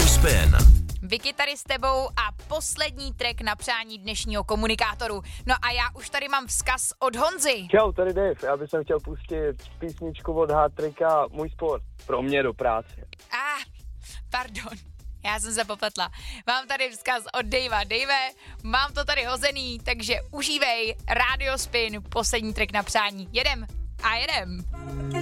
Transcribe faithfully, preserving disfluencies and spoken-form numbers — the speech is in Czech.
Spin. Vicky tady s tebou a poslední track na přání dnešního komunikátoru. No a já už tady mám vzkaz od Honzy. Čau, tady Dave. Já bych chtěl pustit písničku od Hátrika Můj sport. Pro mě do práce. Ah, pardon. Já jsem se popletla. Mám tady vzkaz od Davea. Dave, mám to tady hozený, takže užívej Radio Spin, poslední track na přání. Jedem a jedem.